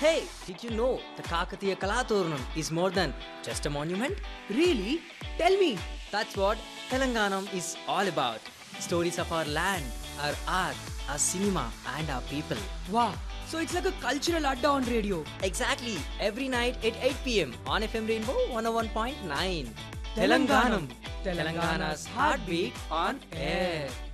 Hey, did you know the Kakatiya Kalaturnam is more than just a monument? Really? Tell me. That's what Telanganam is all about. Stories of our land, our art, our cinema, and our people. Wow. So it's like a cultural adda on radio. Exactly, every night at 8 pm on FM Rainbow 101.9. Telanganam. Telangana's heartbeat on air.